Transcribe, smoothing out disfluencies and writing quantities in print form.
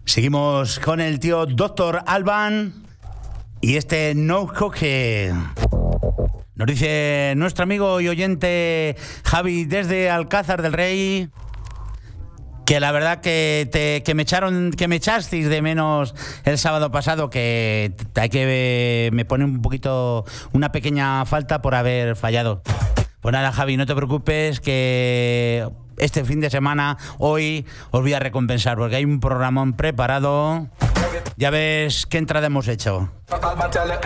Seguimos con el tío Dr. Alban y este no-hook que nos dice nuestro amigo y oyente Javi desde Alcázar del Rey, que la verdad que me echasteis de menos el sábado pasado, que me pone un poquito una pequeña falta por haber fallado. Pues nada, Javi, no te preocupes, que este fin de semana, hoy, os voy a recompensar, porque hay un programón preparado. Ya ves qué entrada hemos hecho.